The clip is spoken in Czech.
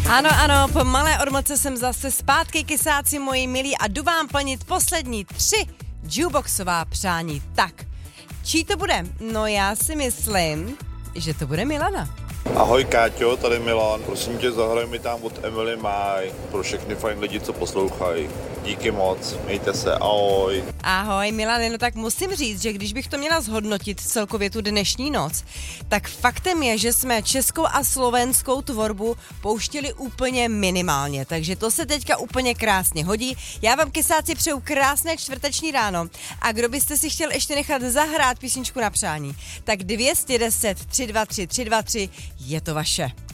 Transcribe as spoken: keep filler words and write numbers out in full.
Ano, ano, po malé odmlce jsem zase zpátky, kysáci moji milí, a jdu vám plnit poslední tři jukeboxová přání. Tak, čí to bude? No já si myslím, že to bude Milana. Ahoj Káťo, tady Milan, prosím tě, zahraj mi tam od Emily Maj pro všechny fajn lidi, co poslouchají. Díky moc, mějte se, ahoj. Ahoj Milane, no tak musím říct, že když bych to měla zhodnotit celkově tu dnešní noc, tak faktem je, že jsme českou a slovenskou tvorbu pouštěli úplně minimálně, takže to se teďka úplně krásně hodí. Já vám, kysáci, přeju krásné čtvrteční ráno, a kdo byste si chtěl ještě nechat zahrát písničku na přání, tak dvě stě deset tři dva tři tři dva tři je to vaše.